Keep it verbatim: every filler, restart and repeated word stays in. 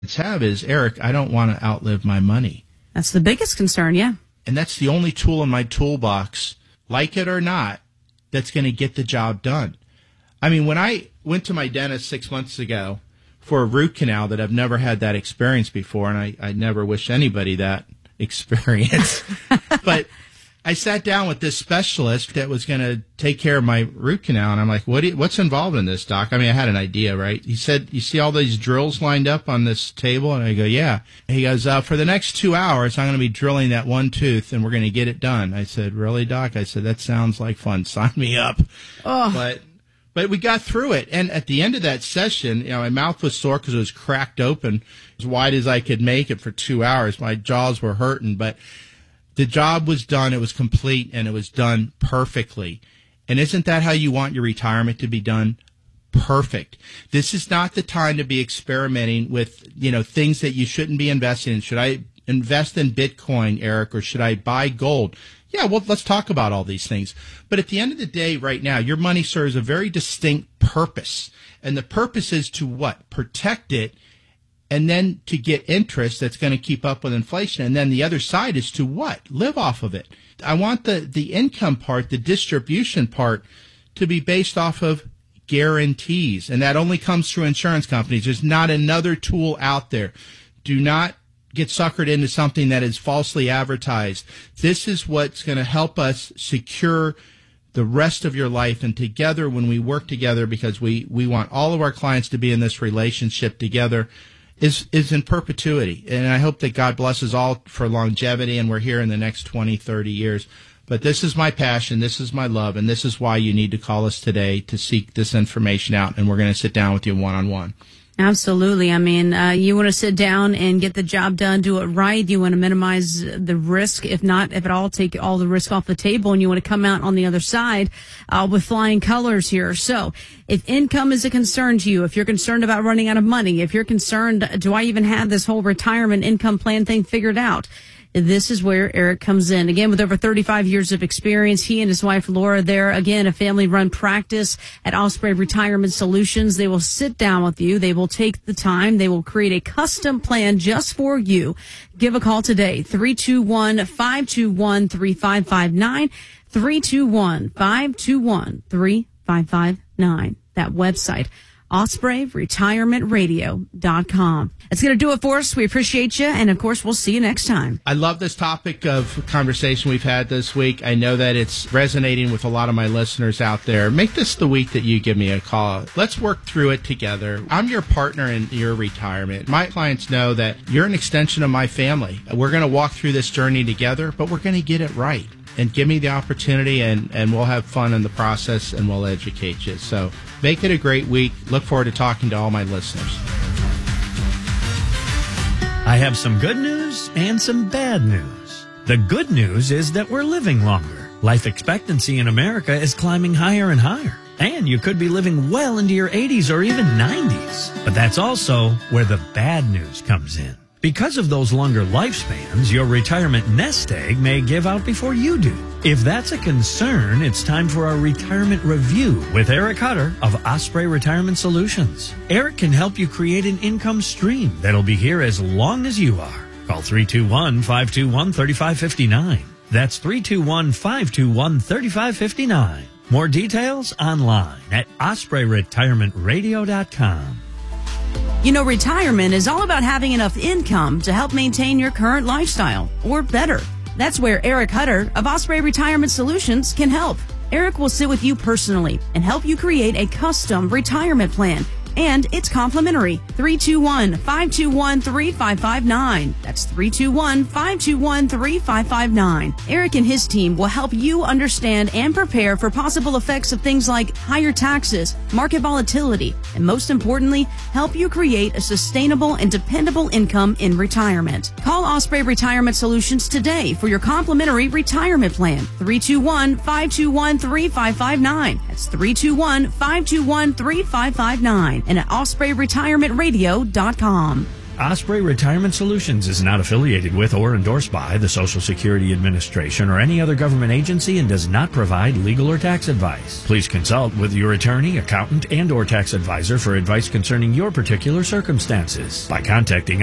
have is, Eric, I don't want to outlive my money. That's the biggest concern, yeah. And that's the only tool in my toolbox, like it or not, that's going to get the job done. I mean, when I went to my dentist six months ago for a root canal that I've never had that experience before, and I, I never wish anybody that experience, but I sat down with this specialist that was going to take care of my root canal, and I'm like, what? Do you, what's involved in this, doc? I mean, I had an idea, right? He said, you see all these drills lined up on this table? And I go, yeah. And he goes, uh, for the next two hours, I'm going to be drilling that one tooth, and we're going to get it done. I said, really, doc? I said, that sounds like fun. Sign me up. Oh. But but we got through it, and at the end of that session, you know, my mouth was sore because it was cracked open as wide as I could make it for two hours. My jaws were hurting, but the job was done, it was complete, and it was done perfectly. And isn't that how you want your retirement to be done? Perfect. This is not the time to be experimenting with, you know, things that you shouldn't be investing in. Should I invest in Bitcoin, Eric, or should I buy gold? Yeah, well, let's talk about all these things. But at the end of the day, right now, your money serves a very distinct purpose. And the purpose is to what? Protect it, and then to get interest that's going to keep up with inflation. And then the other side is to what? Live off of it. I want the, the income part, the distribution part, to be based off of guarantees. And that only comes through insurance companies. There's not another tool out there. Do not get suckered into something that is falsely advertised. This is what's going to help us secure the rest of your life. And together, when we work together, because we, we want all of our clients to be in this relationship together, is is in perpetuity. And I hope that God blesses all for longevity, and we're here in the next twenty, thirty years. But this is my passion, this is my love, and this is why you need to call us today to seek this information out, and we're going to sit down with you one-on-one. Absolutely. I mean, uh, you want to sit down and get the job done, do it right. You want to minimize the risk, if not, if at all, take all the risk off the table, and you want to come out on the other side uh, with flying colors here. So if income is a concern to you, if you're concerned about running out of money, if you're concerned, do I even have this whole retirement income plan thing figured out? This is where Eric comes in. Again, with over thirty-five years of experience, he and his wife, Laura, they're, again, a family-run practice at Osprey Retirement Solutions. They will sit down with you. They will take the time. They will create a custom plan just for you. Give a call today, three two one, five two one, three five five nine, three two one, five two one, three five five nine. That website, Osprey Retirement Radio dot com. That's going to do it for us. We appreciate you. And, of course, we'll see you next time. I love this topic of conversation we've had this week. I know that it's resonating with a lot of my listeners out there. Make this the week that you give me a call. Let's work through it together. I'm your partner in your retirement. My clients know that you're an extension of my family. We're going to walk through this journey together, but we're going to get it right. And give me the opportunity, and, and we'll have fun in the process, and we'll educate you. So make it a great week. Look forward to talking to all my listeners. I have some good news and some bad news. The good news is that we're living longer. Life expectancy in America is climbing higher and higher. And you could be living well into your eighties or even nineties. But that's also where the bad news comes in. Because of those longer lifespans, your retirement nest egg may give out before you do. If that's a concern, it's time for our retirement review with Eric Hutter of Osprey Retirement Solutions. Eric can help you create an income stream that'll be here as long as you are. Call three two one, five two one, three five five nine. That's three two one, five two one, three five five nine. More details online at Osprey Retirement Radio dot com. You know, retirement is all about having enough income to help maintain your current lifestyle, or better. That's where Eric Hutter of Osprey Retirement Solutions can help. Eric will sit with you personally and help you create a custom retirement plan. And it's complimentary. three two one, five two one, three five five nine. That's three two one, five two one, three five five nine. Eric and his team will help you understand and prepare for possible effects of things like higher taxes, market volatility, and most importantly, help you create a sustainable and dependable income in retirement. Call Osprey Retirement Solutions today for your complimentary retirement plan. three two one, five two one, three five five nine. That's three two one, five two one, three five five nine. And at Osprey Retirement Radio dot com. Osprey Retirement Solutions is not affiliated with or endorsed by the Social Security Administration or any other government agency and does not provide legal or tax advice. Please consult with your attorney, accountant, and or tax advisor for advice concerning your particular circumstances by contacting